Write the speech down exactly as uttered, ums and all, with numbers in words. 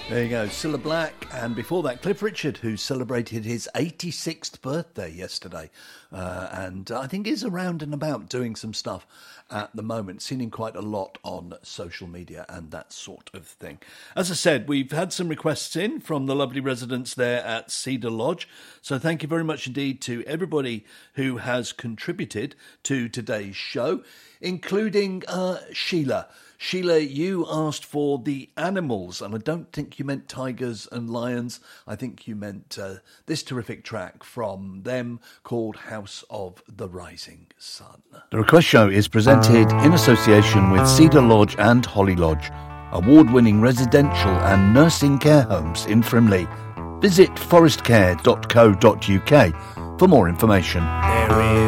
There you go, Cilla Black, and before that, Cliff Richard, who celebrated his eighty-sixth birthday yesterday, uh, and I think is around and about doing some stuff at the moment. Seen him quite a lot on social media and that sort of thing. As I said, we've had some requests in from the lovely residents there at Cedar Lodge, so thank you very much indeed to everybody who has contributed to today's show, including uh, Sheila. Sheila, you asked for the animals, and I don't think you meant tigers and lions. I think you meant uh, this terrific track from them called House of the Rising Sun. The Request Show is presented in association with Cedar Lodge and Holly Lodge, award-winning residential and nursing care homes in Frimley. Visit forest care dot co dot uk for more information. There is